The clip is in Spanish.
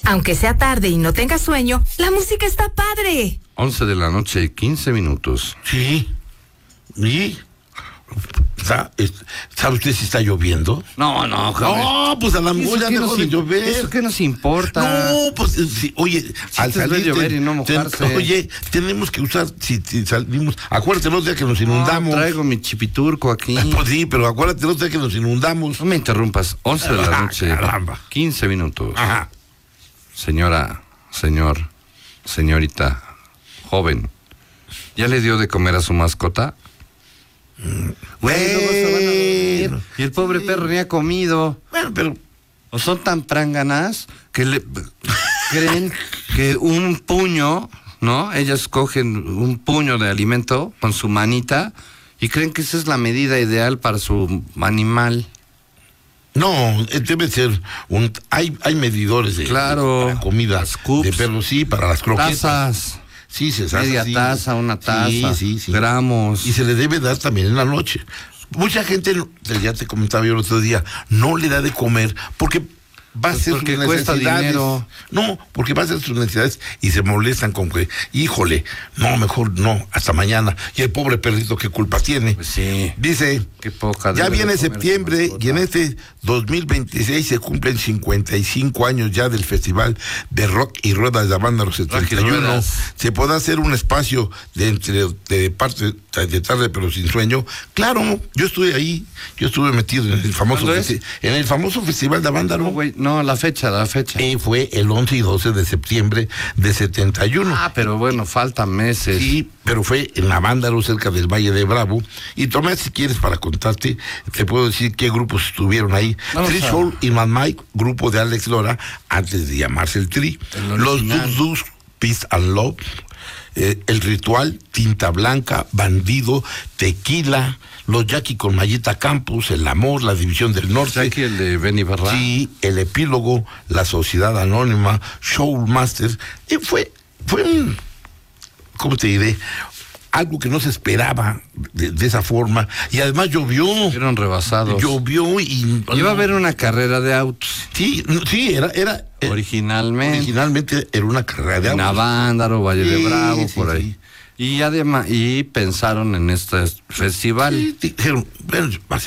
Aunque sea tarde y no tengas sueño, la música está padre. 11 de la noche, 15 minutos. Sí. ¿Y? ¿Sabe usted si está lloviendo? No, No, pues a la mejor ya dejó de llover. ¿Eso qué nos importa? No, pues sí, oye, al salir llover y no mojarse. Oye, tenemos que usar, si salimos, acuérdate los días que nos inundamos. Traigo mi chipiturco aquí. Pues sí, pero acuérdate los días que nos inundamos. No me interrumpas. 11 de la noche, caramba. 15 minutos. Ajá. Señora, señor, señorita, joven, ¿ya le dio de comer a su mascota? Bueno, Y el pobre perro ni ha comido. Bueno, pero O son tan pránganas que creen que un puño, ¿no? Ellas cogen un puño de alimento con su manita y creen que esa es la medida ideal para su animal. no, debe ser hay medidores de para comida las cups, de perros, sí, para las croquetas. Tazas. Sí, Media taza, una taza, sí. gramos. Y se le debe dar también en la noche. Mucha gente, ya te comentaba yo el otro día, no le da de comer porque va a hacer sus cuesta necesidades. Dinero. No, porque va a hacer sus necesidades y se molestan con que, híjole, no, mejor no, hasta mañana. Y el pobre perrito, ¿qué culpa tiene? Pues sí. Dice, Qué poca ya debe viene de comer septiembre su mascota. y en este 2026 se cumplen 55 años ya del Festival de Rock y Ruedas de Avándaro 71. Ruedas. Se podrá hacer un espacio de parte de tarde pero sin sueño. Claro, yo estuve ahí, yo estuve metido en el famoso Festival de Avándaro. No, güey, no, la fecha. Fue el 11 y 12 de septiembre de 71. Pero bueno, faltan meses. Sí, pero fue en Avándaro, cerca del Valle de Bravo. Y Tomás, si quieres, para contarte, te puedo decir qué grupos estuvieron ahí. Tri Soul y Mad Mike, grupo de Alex Lora, antes de llamarse el Tri. Los Dux, Peace and Love, El Ritual, Tinta Blanca, Bandido, Tequila, los Jackie con Mayita Campos, El Amor, La División del Norte. Jackie, el de Benny Barra. Sí, El Epílogo, La Sociedad Anónima, Showmaster. Y fue un, ¿cómo te diré? Algo que no se esperaba de esa forma. Y además llovió. Fueron rebasados. Llovió y... Iba a haber una carrera de autos. Sí, era originalmente era una carrera de en autos. Avándaro, Valle de Bravo, sí, por ahí. Sí. Y además, pensaron en este festival. Sí, dijeron, bueno,